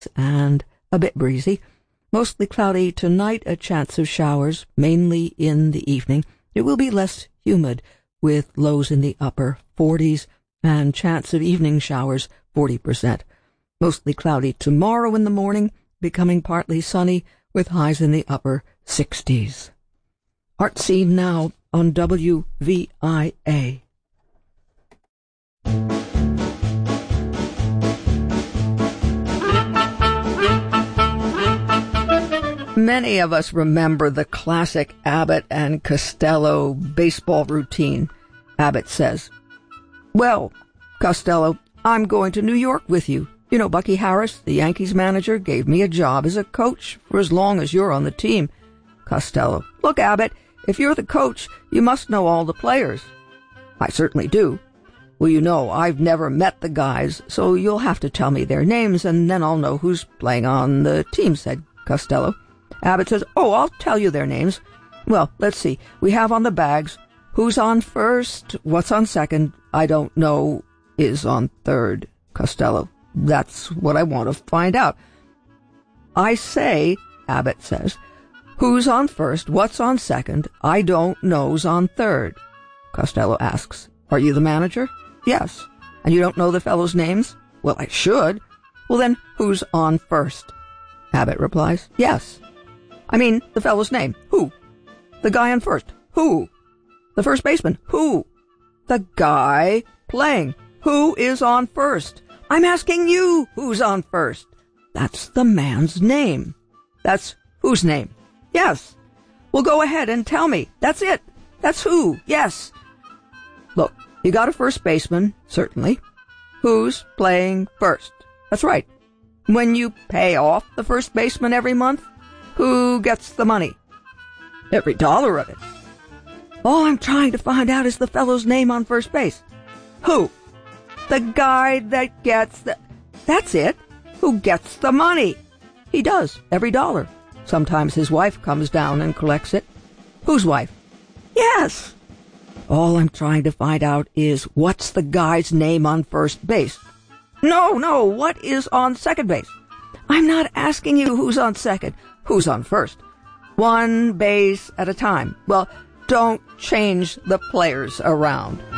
and a bit breezy. Mostly cloudy tonight, a chance of showers, mainly in the evening. It will be less humid, with lows in the upper 40s and chance of evening showers 40%. Mostly cloudy tomorrow in the morning, becoming partly sunny, with highs in the upper 60s. Art Scene now on WVIA. Many of us remember the classic Abbott and Costello baseball routine. Abbott says, "Well, Costello, I'm going to New York with you. You know, Bucky Harris, the Yankees manager, gave me a job as a coach for as long as you're on the team." Costello, "Look, Abbott, if you're the coach, you must know all the players." "I certainly do." "Well, you know, I've never met the guys, so you'll have to tell me their names, and then I'll know who's playing on the team," said Costello. Abbott says, "Oh, I'll tell you their names. Well, let's see. We have on the bags, who's on first, what's on second, I don't know, is on third." Costello, "That's what I want to find out." "I say," Abbott says, "who's on first, what's on second, I don't know's on third." Costello asks, "Are you the manager?" "Yes." "And you don't know the fellows' names?" "Well, I should." "Well, then, who's on first?" Abbott replies, "Yes." "I mean, the fellow's name. Who?" "The guy on first. Who?" "The first baseman. Who?" "The guy playing. Who is on first?" "I'm asking you who's on first." "That's the man's name." "That's whose name?" "Yes." "Well, go ahead and tell me. That's it. That's who. Yes." "Look, you got a first baseman, certainly. Who's playing first?" "That's right." "When you pay off the first baseman every month, who gets the money?" "Every dollar of it." "All I'm trying to find out is the fellow's name on first base." "Who?" "The guy that gets the..." "That's it. Who gets the money?" "He does, every dollar. Sometimes his wife comes down and collects it." "Whose wife?" "Yes." "All I'm trying to find out is what's the guy's name on first base." No, what is on second base?" "I'm not asking you who's on second. Who's on first?" "One base at a time." "Well, don't change the players around."